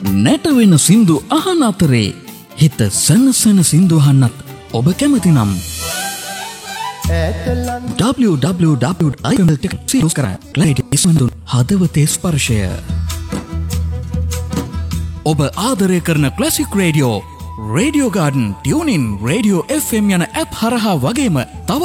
නැටවෙන සින්දු අහන අතරේ හිත සනසන සින්දු අහන්නත් ඔබ කැමති නම් www.icml.co කර ක්ලයිට් ඉස්මන්දුන් හදවතේ ස්පර්ශය. ඔබ ආදරය කරන classic radio, radio garden, tuning, radio FM යන ඇප් හරහා වගේම තව